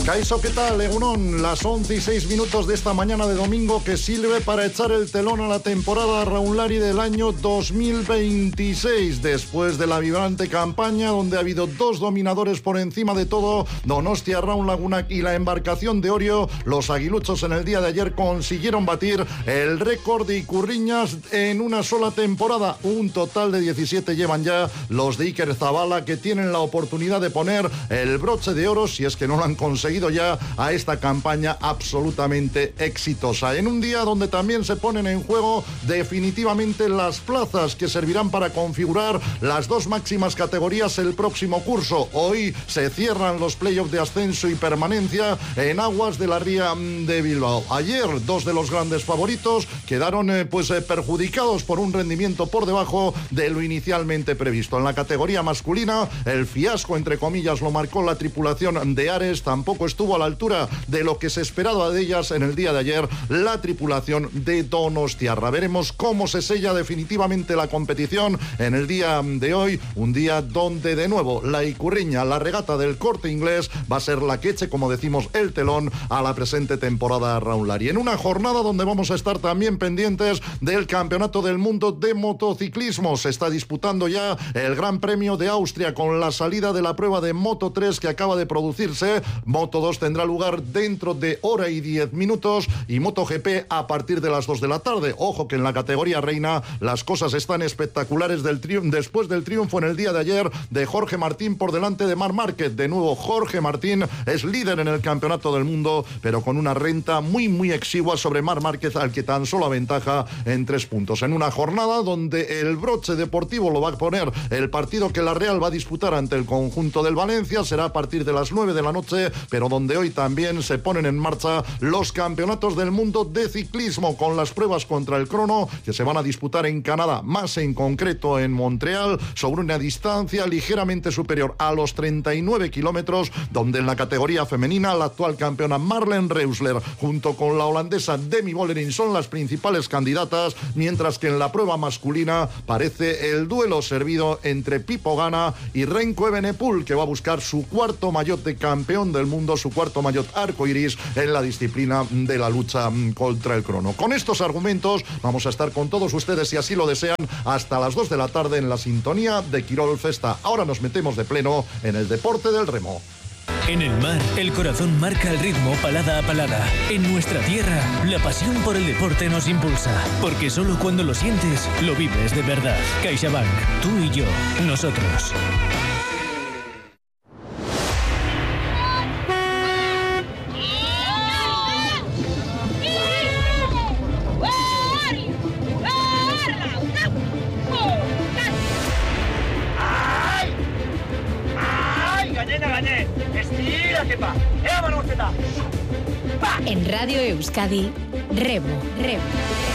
Kaixo, ¿qué tal? Egunon, las 11:06 de esta mañana de domingo que sirve para echar el telón a la temporada Arraunlari del año 2026. Después de la vibrante campaña donde ha habido dos dominadores por encima de todo, Donostia Arraun Lagunak y la embarcación de Orio, los aguiluchos en el día de ayer consiguieron batir el récord de Ikurriñas en una sola temporada. Un total de 17 llevan ya los de Iker Zabala, que tienen la oportunidad de poner el broche de oro, si es que no lo han conseguido ya, a esta campaña absolutamente exitosa. En un día donde también se ponen en juego definitivamente las plazas que servirán para configurar las dos máximas categorías el próximo curso. Hoy se cierran los playoffs de ascenso y permanencia en aguas de la Ría de Bilbao. Ayer dos de los grandes favoritos quedaron perjudicados por un rendimiento por debajo de lo inicialmente previsto. En la categoría masculina, el fiasco entre comillas lo marcó la tripulación de Ares. Tampoco estuvo a la altura de lo que se esperaba de ellas en el día de ayer la tripulación de Donostiarra. Veremos cómo se sella definitivamente la competición en el día de hoy, un día donde de nuevo la Ikurriña, la regata del Corte Inglés, va a ser la que eche, como decimos, el telón a la presente temporada Arraunlari. En una jornada donde vamos a estar también pendientes del Campeonato del Mundo de Motociclismo. Se está disputando ya el Gran Premio de Austria con la salida de la prueba de Moto 3 que acaba de producirse. Moto 2 tendrá lugar dentro de hora y 10 minutos y MotoGP a partir de las 2 de la tarde. Ojo que en la categoría reina las cosas están espectaculares después del triunfo en el día de ayer de Jorge Martín por delante de Marc Márquez. De nuevo Jorge Martín es líder en el Campeonato del Mundo, pero con una renta muy exigua sobre Marc Márquez, al que tan solo aventaja en 3 puntos. En una jornada donde el broche deportivo lo va a poner el partido que la Real va a disputar ante el conjunto del Valencia. Será a partir de las 9 de la noche, pero donde hoy también se ponen en marcha los campeonatos del mundo de ciclismo con las pruebas contra el crono que se van a disputar en Canadá, más en concreto en Montreal, sobre una distancia ligeramente superior a los 39 kilómetros, donde en la categoría femenina la actual campeona Marlen Reusler junto con la holandesa Demi Vollering son las principales candidatas, mientras que en la prueba masculina parece el duelo servido entre Pipo Gana y Renko Evenepoel, que va a buscar su cuarto maillot de campeón del mundo, su cuarto maillot arcoiris en la disciplina de la lucha contra el crono. Con estos argumentos vamos a estar con todos ustedes, si así lo desean, hasta las 2 de la tarde en la sintonía de Quirol Festa. Ahora nos metemos de pleno en el deporte del remo. En el mar, el corazón marca el ritmo palada a palada. En nuestra tierra, la pasión por el deporte nos impulsa. Porque solo cuando lo sientes, lo vives de verdad. CaixaBank, tú y yo, nosotros. En Radio Euskadi, Remo.